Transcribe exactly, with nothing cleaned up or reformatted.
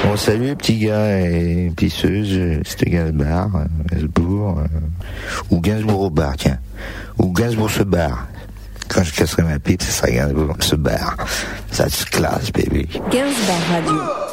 Bon, salut les petits gars et pisseuses, c'était Gainsbourg, euh, Gainsbourg, euh, ou Gainsbourg au bar, tiens. Ou Gainsbourg se barre. Quand je casserai ma pipe, ce sera Gainsbourg se barre. Ça se classe, baby. Gainsbourg Radio.